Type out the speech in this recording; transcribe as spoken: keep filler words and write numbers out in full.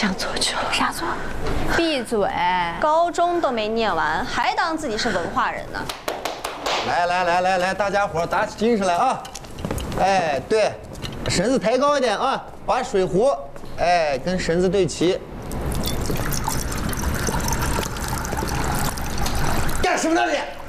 上错去了。 啥错？ 闭嘴！ 高中都没念完，还当自己是文化人呢。 来来来来来，大家伙打起精神来啊！哎，对，身子抬高一点啊，把水壶哎跟身子对齐。干什么呢你？